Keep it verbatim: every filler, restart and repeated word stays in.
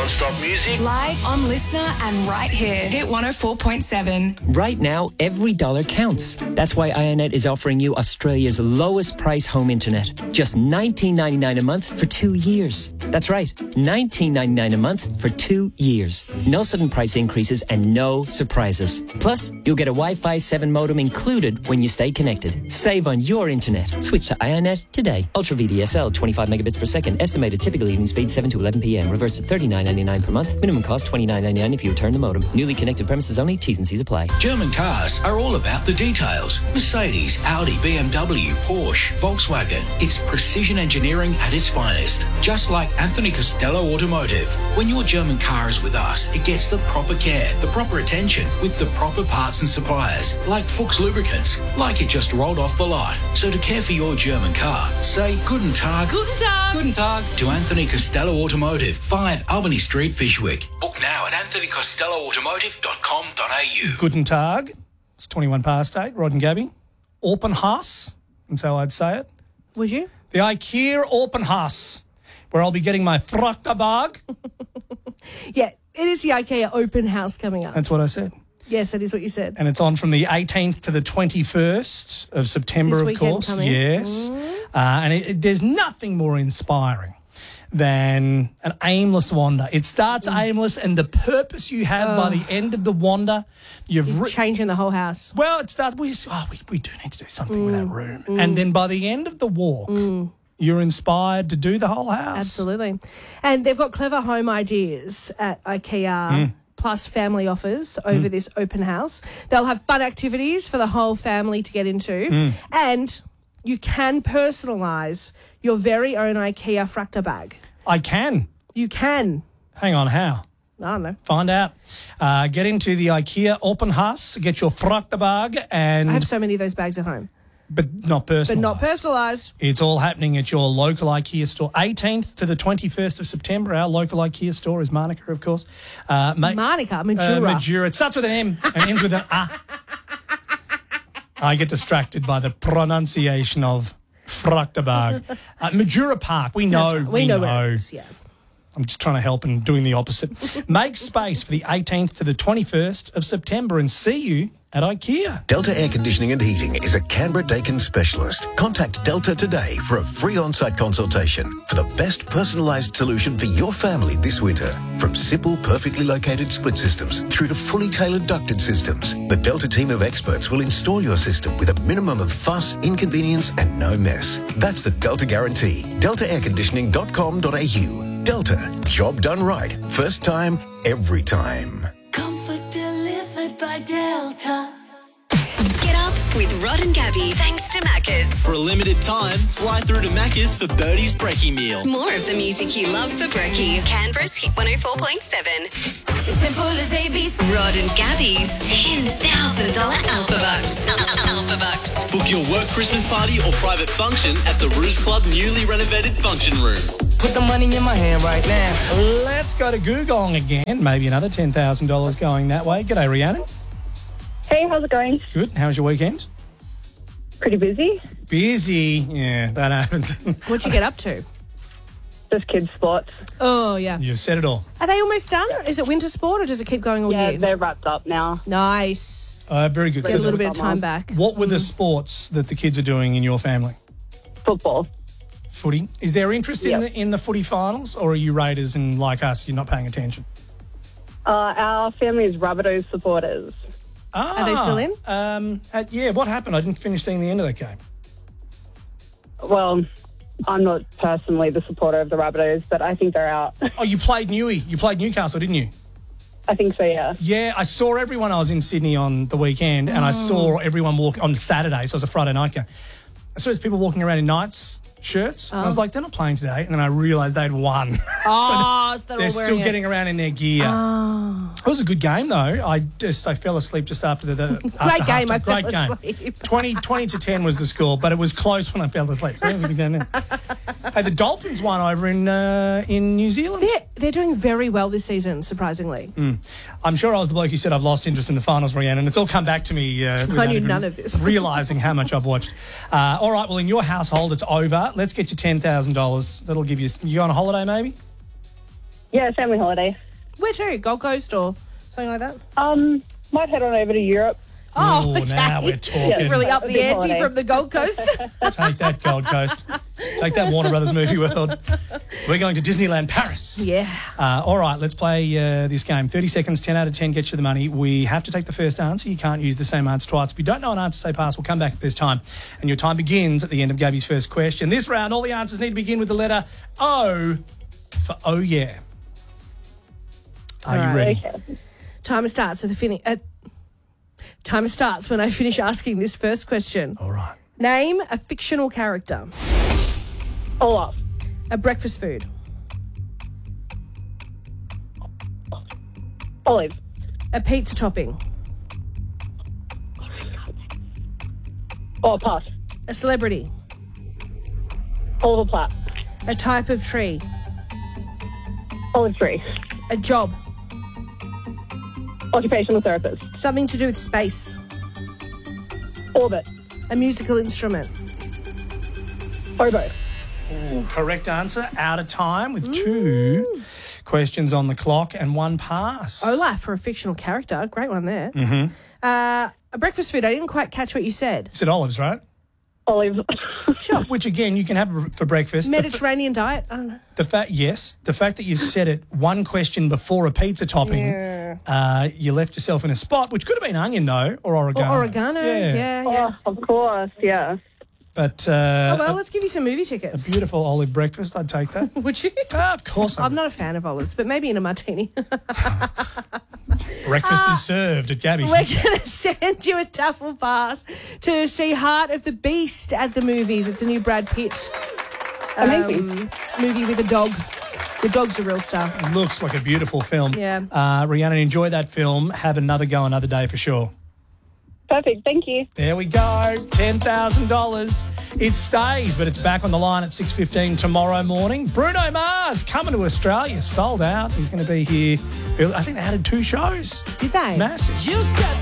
non-stop music. Live on Listener and right here. Hit one oh four point seven. Right now, every dollar counts. That's why Ionet is offering you Australia's lowest price home internet. Just nineteen ninety-nine a month for two years. That's right, nineteen ninety-nine a month for two years. No sudden price increases and no surprises. Plus, you'll get a Wi-Fi seven modem included when you stay connected. Save on your internet. Switch to Ionet today. Ultra V D S L, twenty-five megabits per second. Estimated typical evening speed seven to eleven p.m. Reverse to thirty-nine ninety-nine per month. Minimum cost twenty-nine ninety-nine if you return the modem. Newly connected premises only. T's and C's apply. German cars are all about the details. Mercedes, Audi, B M W, Porsche, Volkswagen. It's precision engineering at its finest. Just like Anthony Costello Automotive. When your German car is with us, it gets the proper care, the proper attention, with the proper parts and suppliers, like Fuchs Lubricants, like it just rolled off the lot. So to care for your German car, say Guten Tag. Guten Tag. Guten Tag to Anthony Costello Automotive, five Albany Street, Fishwick. Book now at anthony costello automotive dot com dot a u. Guten Tag. It's twenty-one past eight. Rod and Gabby. Opernhaus. That's how I'd say it. Would you? The IKEA Opernhaus, where I'll be getting my Fruchtabag. Yeah, it is the IKEA open house coming up. That's what I said. Yes, that is what you said. And it's on from the eighteenth to the twenty-first of September, This of weekend course. coming. Yes. Mm. Uh, and it, it, there's nothing more inspiring than an aimless wander. It starts Mm. aimless, and the purpose you have by the end of the wander, you've You're re- changing the whole house. well, it starts. We oh, we, we do need to do something Mm. with that room, and then by the end of the walk, you're inspired to do the whole house. Absolutely. And they've got clever home ideas at IKEA. Plus family offers over this open house. They'll have fun activities for the whole family to get into. And you can personalise your very own IKEA Fracta bag. I can. You can. Hang on, how? I don't know. Find out. Uh, get into the IKEA Open House, get your Fruchtabag, and I have so many of those bags at home. but not personalised. But not personalised. It's all happening at your local IKEA store. eighteenth to the twenty-first of September. Our local IKEA store is Manuka, of course. Uh, ma- Manuka, uh, Majura. Majura. It starts with an M and ends with an A. I get distracted by the pronunciation of Fruchtabag. Uh, Majura Park. We know. That's right. We, know, where know. it is, yeah. I'm just trying to help and doing the opposite. Make space for the eighteenth to the twenty-first of September and see you at IKEA. Delta Air Conditioning and Heating is a Canberra-Dakin specialist. Contact Delta today for a free on-site consultation for the best personalised solution for your family this winter. From simple, perfectly located split systems through to fully tailored ducted systems, the Delta team of experts will install your system with a minimum of fuss, inconvenience and no mess. That's the Delta guarantee. delta air conditioning dot com dot a u. Delta. Job done right. First time, every time. Comfort delivered by Delta. Get up with Rod and Gabby. Thanks to Macca's. For a limited time, fly through to Macca's for Birdie's Brekkie meal. More of the music you love for Brekkie. Canberra's Hit one oh four point seven. Simple as A B C. Rod and Gabby's ten thousand dollars Alpha Bucks. Alpha Bucks. Book your work Christmas party or private function at the Ruse Club newly renovated function room. Put the money in my hand right now. Let's go to Googong again. Maybe another ten thousand dollars going that way. G'day, Rhiannon. Hey, how's it going? Good. How was your weekend? Pretty busy. Busy. Yeah, that happens. What'd you get up to? Just kids' sports. Oh, yeah. You said it all. Are they almost done? Is it winter sport or does it keep going all Yeah, year? they're wrapped up now. Nice. Uh, very good. Get a little bit of time back. What were the sports that the kids are doing in your family? Football. Footy. Is there interest in Yep. the in the footy finals, or are you Raiders and like us, you're not paying attention? Uh, our family is Rabbitohs supporters. Ah, Are they still in? Um, uh, yeah. What happened? I didn't finish seeing the end of that game. Well, I'm not personally the supporter of the Rabbitohs, but I think they're out. Oh, you played Newey. You played Newcastle, didn't you? I think so, yeah. Yeah, I saw everyone. I was in Sydney on the weekend, and I saw everyone walk on Saturday, so it was a Friday night game. I saw these people walking around in Knights shirts, and I was like, they're not playing today. And then I realised they'd won. Oh, so they're they're still wearing getting it. around in their gear. Oh. It was a good game, though. I just I fell asleep just after the, the after Great game, halftime. I fell Great game. asleep. twenty, twenty to ten was the score, but it was close when I fell asleep. So it was a good game then. Hey, the Dolphins won over in uh, in New Zealand. They're, they're doing very well this season, surprisingly. Mm. I'm sure I was the bloke who said I've lost interest in the finals, Rhiannon, and it's all come back to me. Uh, I knew none of this. Realising how much I've watched. Uh, all right, well, in your household, it's over. Let's get you ten thousand dollars. That'll give you... You go on a holiday, maybe? Yeah, family holiday. Where to? Gold Coast or something like that? Um, might head on over to Europe. Oh, Ooh, okay. now we're talking. Yeah, really up A the big ante holiday. from the Gold Coast. Take that, Gold Coast. Take that, Warner Brothers Movie World. We're going to Disneyland Paris. Yeah. Uh, all right, let's play uh, this game. thirty seconds, ten out of ten gets you the money. We have to take the first answer. You can't use the same answer twice. If you don't know an answer, say pass. We'll come back if there's time. And your time begins at the end of Gabby's first question. This round, all the answers need to begin with the letter O for oh yeah. Are All you right. ready? Okay. Timer starts at the finish. Uh, timer starts when I finish asking this first question. All right. Name a fictional character. Olaf. A breakfast food. Olive. A pizza topping. Oh, pass. A celebrity. Oliver Platt. A type of tree. Olive tree. A job. Occupational therapist. Something to do with space. Orbit. A musical instrument. Oboe. Ooh, correct answer. Out of time with two questions on the clock and one pass. Olaf for a fictional character. Great one there. Mm-hmm. Uh, a breakfast food. I didn't quite catch what you said. You said olives, right? Olive. Sure. Which, again, you can have for breakfast. Mediterranean diet. I don't know. The fact, yes, the fact that you've said it one question before a pizza topping, Yeah. uh, you left yourself in a spot, which could have been onion though, or oregano. Or oregano. Yeah. Yeah, yeah. Oh, of course, yeah. But uh, Oh, well, let's give you some movie tickets. a beautiful olive breakfast, I'd take that. Would you? Ah, of course, I I'm would. not a fan of olives, but maybe in a martini. Breakfast is served at Gabby's. We're going to send you a double pass to see Heart of the Beast at the movies. It's a new Brad Pitt um, Amazing. movie with a dog. The dog's a real star. Looks like a beautiful film. Yeah. Uh, Rhiannon, enjoy that film. Have another go another day for sure. Perfect, thank you. There we go, ten thousand dollars. It stays, but it's back on the line at six fifteen tomorrow morning. Bruno Mars coming to Australia, sold out. He's going to be here. I think they added two shows. Did they? Massive.